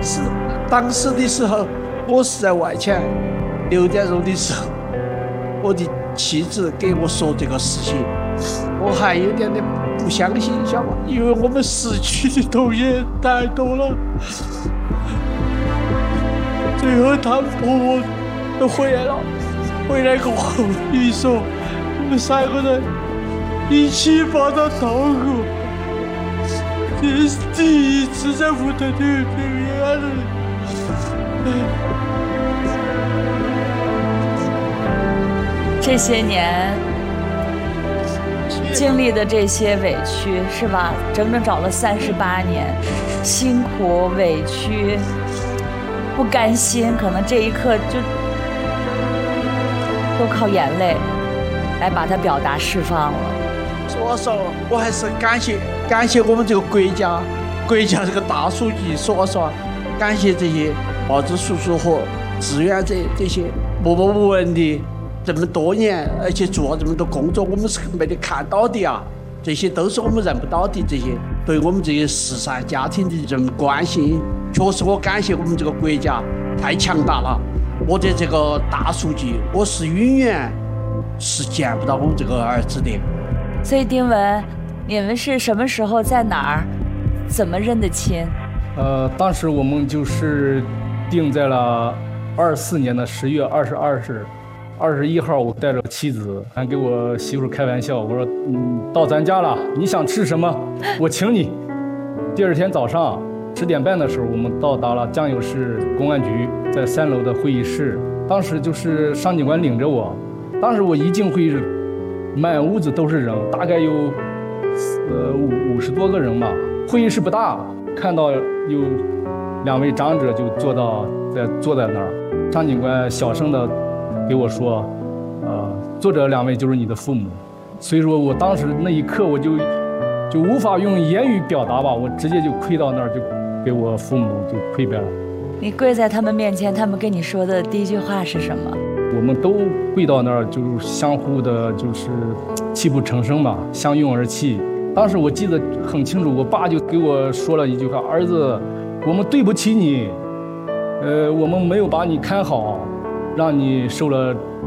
是当时的时候，我是在外墙6点钟的时候，我的妻子给我说这个事情，我还有点不相信，晓得吗？因为我们失去的东西太多了。最后他婆婆都回来了，回来过后一说，我们3个人一起把他掏过。这是第一次在屋头流眼泪。 这些年经历的这些委屈是吧？整整找了38年，辛苦、委屈、不甘心，可能这一刻就都靠眼泪来把它表达释放了。 说实话，我还是感谢我们这个国家这个大数据，说实话，感谢这些报纸叔叔和志愿者这些默默无闻的这么多年，而且做了这么多工作，我们是没得看到的啊，这些都是我们认不到的，这些对我们这些失散家庭的这么关心，确实我感谢我们这个国家太强大了。我的这个大数据，我是永远是见不到我们这个儿子的。 所以丁文，你们是什么时候在哪儿，怎么认的亲？ 当时我们就是定在了24年的10月22日，21号我带着妻子，还给我媳妇开玩笑，我说到咱家了，你想吃什么我请你。第二天早上10点半的时候，我们到达了江油市公安局，在3楼的会议室。当时就是上警官领着我，当时我一进会议室，满屋子都是人，大概有50多个人吧。会议室不大，看到有2位长者就坐在那儿。上警官小声的给我说，坐着2位就是你的父母。所以说我当时那一刻我就无法用言语表达吧，我直接就跪到那儿，就给我父母就跪拜了。 你跪在他们面前，他们跟你说的第一句话是什么？ 我们都跪到那儿，就是相互的，就是泣不成声吧，相拥而泣。当时我记得很清楚，我爸就给我说了一句话：“儿子，我们对不起你，我们没有把你看好，让你受了